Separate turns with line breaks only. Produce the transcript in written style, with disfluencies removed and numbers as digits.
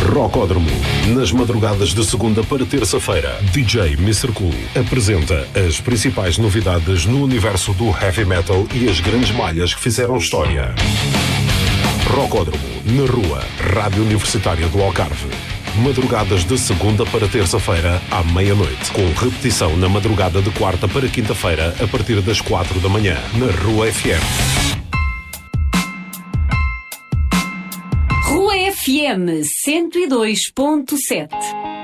Rocódromo. Nas madrugadas de segunda para terça-feira, DJ Mr. Cool apresenta as principais novidades no universo do heavy metal e as grandes malhas que fizeram história. Rocódromo, na rua, Rádio Universitária do Algarve. Madrugadas de segunda para terça-feira, à meia-noite. Com repetição na madrugada de quarta para quinta-feira, a partir das 4 da manhã, na Rua FM.
Rua FM 102.7.